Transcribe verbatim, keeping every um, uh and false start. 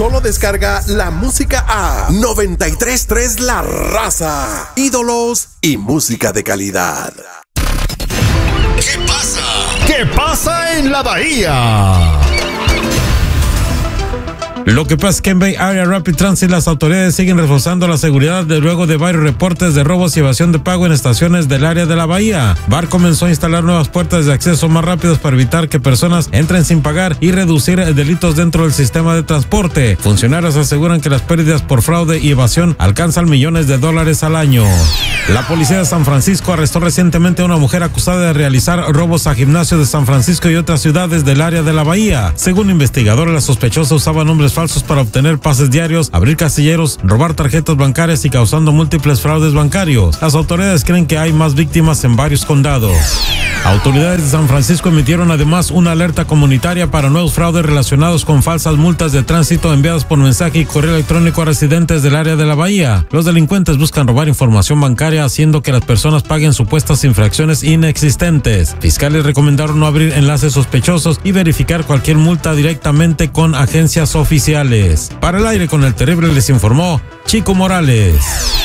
Solo descarga la música a noventa y tres punto tres La Raza. Ídolos y música de calidad. ¿Qué pasa? ¿Qué pasa en la Bahía? Lo que pasa es que en Bay Area Rapid Transit las autoridades siguen reforzando la seguridad de luego de varios reportes de robos y evasión de pago en estaciones del área de la bahía. B A R comenzó a instalar nuevas puertas de acceso más rápidas para evitar que personas entren sin pagar y reducir delitos dentro del sistema de transporte. Funcionarios aseguran que las pérdidas por fraude y evasión alcanzan millones de dólares al año. La policía de San Francisco arrestó recientemente a una mujer acusada de realizar robos a gimnasios de San Francisco y otras ciudades del área de la bahía. Según investigadores, la sospechosa usaba nombres falsos para obtener pases diarios, abrir casilleros, robar tarjetas bancarias y causando múltiples fraudes bancarios. Las autoridades creen que hay más víctimas en varios condados. Autoridades de San Francisco emitieron además una alerta comunitaria para nuevos fraudes relacionados con falsas multas de tránsito enviadas por mensaje y correo electrónico a residentes del área de la bahía. Los delincuentes buscan robar información bancaria haciendo que las personas paguen supuestas infracciones inexistentes. Fiscales recomendaron no abrir enlaces sospechosos y verificar cualquier multa directamente con agencias oficiales. Para el aire con el terrible les informó Chico Morales.